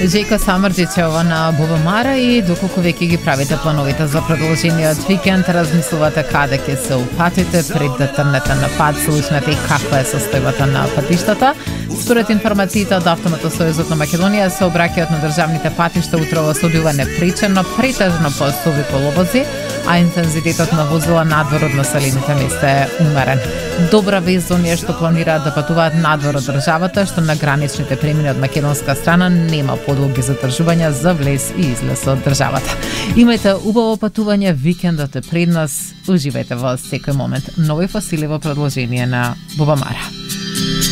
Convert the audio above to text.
Жејко Самарџичева на Бубамара и доколку веќе ги правите плановите за продолжениот викенд, размислувате каде ќе се упатите пред да трнете на пат, слушнете и каква е состојбата на патиштата. Според информациите од Автомотосојузот на Македонија, сообраќајот на државните патишта утрово се одвива непречено, претежно по суви коловози, а интензитетот на возила надвор од населените места е умерен. Добра вест за оние што планираат да патуваат надвор од државата, што на граничните премини од македонска страна нема подолги задржувања за влез и излез од државата. Имајте убаво патување, викендот е пред нас, уживајте во секој момент. Нови фасили во продолжение на Бубамара.